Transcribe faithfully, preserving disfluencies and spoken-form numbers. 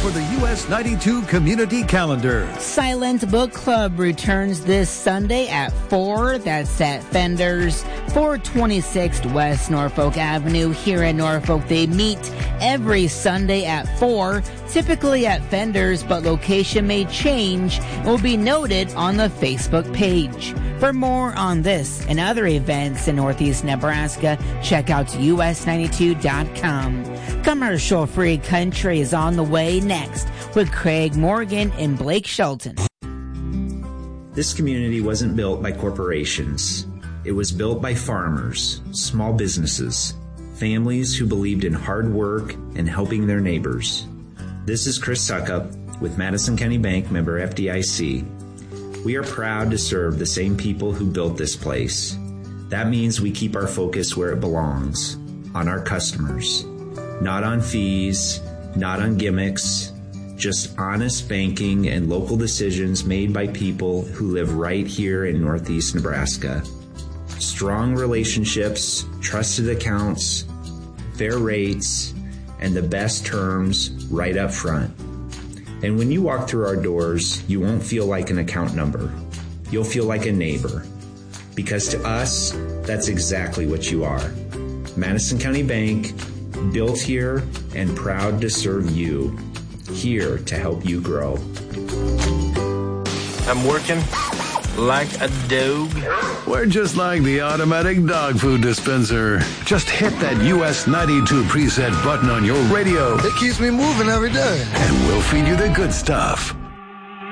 for the U S ninety-two Community Calendar. Silent Book Club returns this Sunday at four. That's at Fender's, four twenty-six West Norfolk Avenue here in Norfolk. They meet every Sunday at four, typically at Fender's, but location may change. It will be noted on the Facebook page. For more on this and other events in Northeast Nebraska, check out U S ninety-two dot com. Commercial-free country is on the way next with Craig Morgan and Blake Shelton. This community wasn't built by corporations. It was built by farmers, small businesses, families who believed in hard work and helping their neighbors. This is Chris Suckup with Madison County Bank, member F D I C. We are proud to serve the same people who built this place. That means we keep our focus where it belongs, on our customers. Not on fees, not on gimmicks, just honest banking and local decisions made by people who live right here in Northeast Nebraska. Strong relationships, trusted accounts, fair rates, and the best terms right up front. And when you walk through our doors, you won't feel like an account number. You'll feel like a neighbor. Because to us, that's exactly what you are. Madison County Bank, built here and proud to serve you. Here to help you grow. I'm working like a dog. We're just like the automatic dog food dispenser. Just hit that U S ninety-two preset button on your radio. It keeps me moving every day. And we'll feed you the good stuff.